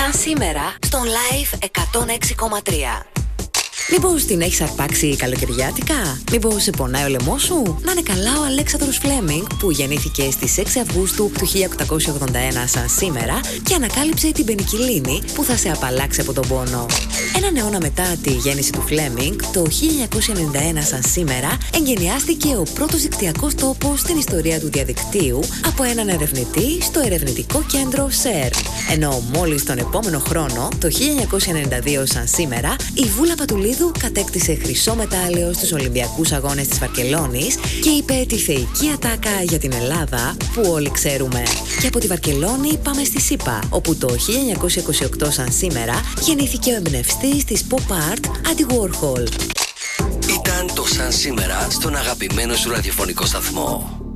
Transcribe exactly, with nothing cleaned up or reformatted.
Σαν σήμερα στον Live εκατόν έξι κόμμα τρία. Μήπως την έχεις αρπάξει καλοκαιριάτικα? Μήπως σε πονάει ο λαιμός σου? Να είναι καλά ο Αλέξανδρος Φλέμινγκ, που γεννήθηκε στις έξι Αυγούστου του χίλια οκτακόσια ογδόντα ένα σαν σήμερα και ανακάλυψε την πενικυλίνη που θα σε απαλλάξει από τον πόνο. Έναν αιώνα μετά τη γέννηση του Φλέμινγκ, το χίλια εννιακόσια ενενήντα ένα σαν σήμερα, εγκαινιάστηκε ο πρώτος δικτυακός τόπος στην ιστορία του διαδικτύου από έναν ερευνητή στο ερευνητικό κέντρο σερν. Ενώ μόλις τον επόμενο χρόνο, το χίλια εννιακόσια ενενήντα δύο σαν σήμερα, η Βούλα Πατουλίδου κατέκτησε χρυσό μετάλλιο στους Ολυμπιακούς Αγώνες της Βαρκελόνης και είπε τη θεϊκή ατάκα για την Ελλάδα που όλοι ξέρουμε. Και από τη Βαρκελόνη πάμε στη ΣΥΠΑ, όπου το χίλια εννιακόσια είκοσι οκτώ σαν σήμερα γεννήθηκε ο εμπνευστής της pop art Andy Warhol. Ήταν το Σαν σήμερα στον αγαπημένο σου ραδιοφωνικό σταθμό.